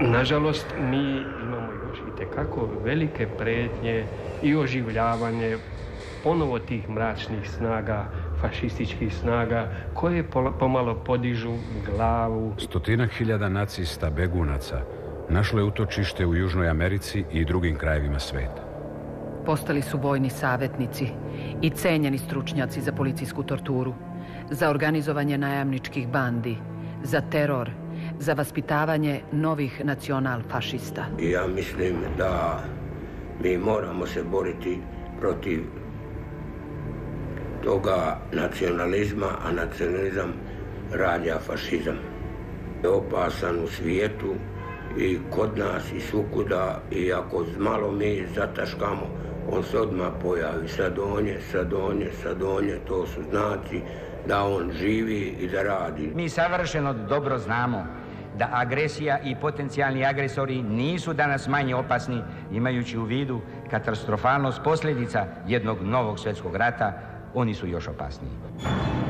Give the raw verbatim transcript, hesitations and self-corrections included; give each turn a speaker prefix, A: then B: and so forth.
A: Nažalost, mi imamo još itekako velike prijetnje i oživljavanje ponovo tih mračnih snaga, fašističkih snaga, koje pomalo podižu glavu.
B: Stotinak hiljada nacista, begunaca, našlo je utočište u Južnoj Americi i drugim krajevima sveta.
C: Postali su vojni savjetnici i cenjeni stručnjaci za policijsku torturu, za organizovanje najamničkih bandi, za teror, za vaspitavanje novih nacional-fašista.
D: Ja mislim da mi moramo se boriti protiv toga nacionalizma, a nacionalizam rađa fašizam. Je opasan u svijetu i kod nas i svukuda, i ako malo mi zataškamo, on se odmah pojavi. Sadonje, sadonje, sadonje, to su znaci da on živi i da radi.
E: Mi savršeno dobro znamo da agresija i potencijalni agresori nisu danas manje opasni, imajući u vidu katastrofalnost posljedica jednog novog svjetskog rata, oni su još opasniji.